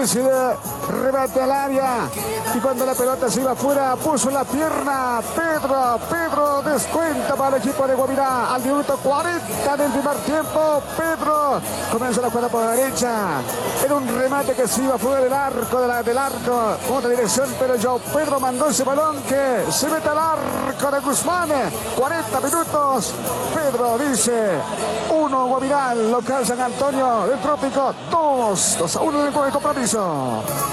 decide, rebate al área. Y cuando la pelota se iba afuera, puso la pierna. Pedro descuenta para el equipo de Guavirá. Al minuto 40 del primer tiempo, Pedro comienza la jugada por la derecha. Era un remate que se iba fuera del arco, del arco, otra dirección, pero João Pedro mandó ese balón que se mete al arco de Guzmán. 40 minutos. Pedro dice 1 Guavirá, local San Antonio del Trópico, 2-1 en el compromiso.